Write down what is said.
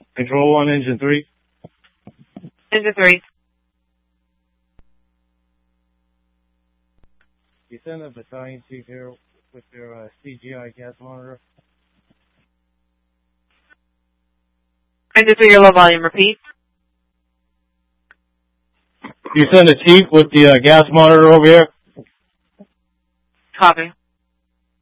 Control 1, Engine 3. Engine 3. You send a battalion chief here with your CGI gas monitor. Engine 3, your low volume, repeat. You send a chief with the gas monitor over here. Copy.